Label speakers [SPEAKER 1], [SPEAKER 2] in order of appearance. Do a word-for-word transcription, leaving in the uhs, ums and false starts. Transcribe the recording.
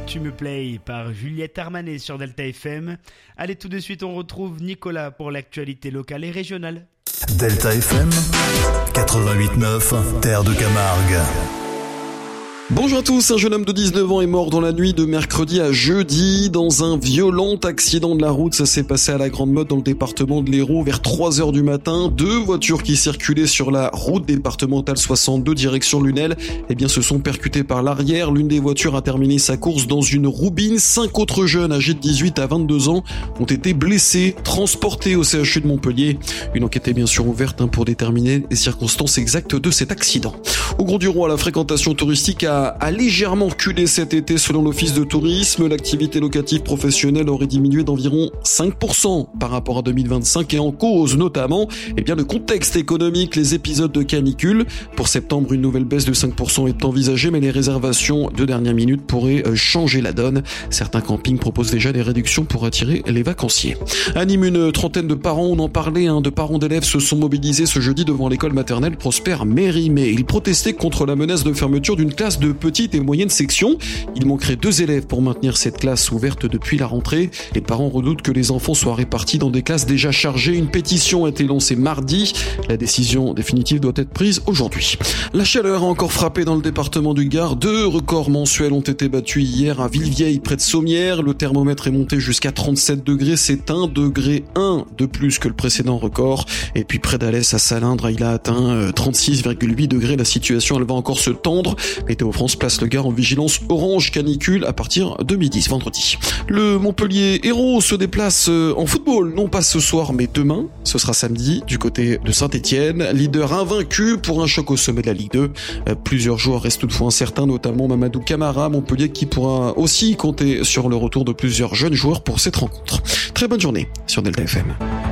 [SPEAKER 1] Tu me plais par Juliette Armanet sur Delta F M. Allez, tout de suite, on retrouve Nicolas pour l'actualité locale et régionale.
[SPEAKER 2] Delta F M quatre-vingt-huit neuf, Terre de Camargue.
[SPEAKER 3] Bonjour à tous, un jeune homme de dix-neuf ans est mort dans la nuit de mercredi à jeudi dans un violent accident de la route. Ça s'est passé à la Grande Motte dans le département de l'Hérault vers trois heures du matin. Deux voitures qui circulaient sur la route départementale soixante-deux direction Lunel, eh bien se sont percutées par l'arrière. L'une des voitures a terminé sa course dans une roubine. Cinq autres jeunes âgés de dix-huit à vingt-deux ans ont été blessés, transportés au C H U de Montpellier. Une enquête est bien sûr ouverte pour déterminer les circonstances exactes de cet accident. Au Grau-du-Roi, la fréquentation touristique a a légèrement reculé cet été selon l'Office de tourisme. L'activité locative professionnelle aurait diminué d'environ cinq pour cent par rapport à deux mille vingt-cinq et en cause notamment eh bien, le contexte économique, les épisodes de canicule. Pour septembre, une nouvelle baisse de cinq pour cent est envisagée, mais les réservations de dernière minute pourraient changer la donne. Certains campings proposent déjà des réductions pour attirer les vacanciers. À Nîmes, une trentaine de parents, on en parlait, hein, de parents d'élèves se sont mobilisés ce jeudi devant l'école maternelle Prosper Mérimée. Ils protestaient contre la menace de fermeture d'une classe de petite et moyenne section. Il manquerait deux élèves pour maintenir cette classe ouverte depuis la rentrée. Les parents redoutent que les enfants soient répartis dans des classes déjà chargées. Une pétition a été lancée mardi. La décision définitive doit être prise aujourd'hui. La chaleur a encore frappé dans le département du Gard. Deux records mensuels ont été battus hier à Villevieille près de Sommières. Le thermomètre est monté jusqu'à trente-sept degrés. C'est un degré un de plus que le précédent record. Et puis près d'Alès à Salindre, il a atteint trente-six virgule huit degrés. La situation, elle va encore se tendre. Météo France place le Gard en vigilance orange canicule à partir de midi ce vendredi. Le Montpellier Hérault se déplace en football, non pas ce soir mais demain. Ce sera samedi du côté de Saint-Etienne, leader invaincu pour un choc au sommet de la Ligue deux. Plusieurs joueurs restent toutefois incertains, notamment Mamadou Camara, Montpellier qui pourra aussi compter sur le retour de plusieurs jeunes joueurs pour cette rencontre. Très bonne journée sur Delta F M.